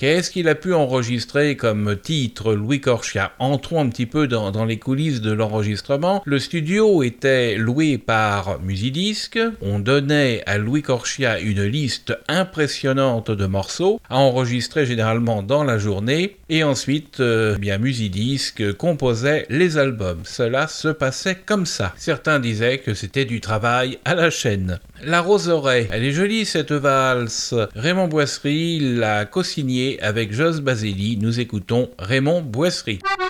Qu'est-ce qu'il a pu enregistrer comme titre, Louis Corchia? Entrons un petit peu dans les coulisses de l'enregistrement. Le studio était loué par Musidisc. On donnait à Louis Corchia une liste impressionnante de morceaux à enregistrer généralement dans la journée. Et ensuite, Musidisc composait les albums. Cela se passait comme ça. Certains disaient que c'était du travail à la chaîne. La Roseraie, elle est jolie cette valse. Raymond Boisserie l'a co-signée avec Jos Baselli. Nous écoutons Raymond Boisserie.